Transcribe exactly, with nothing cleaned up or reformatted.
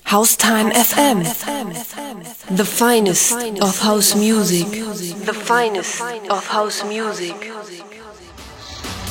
Haustime F M, the finest of house music, the finest of house music.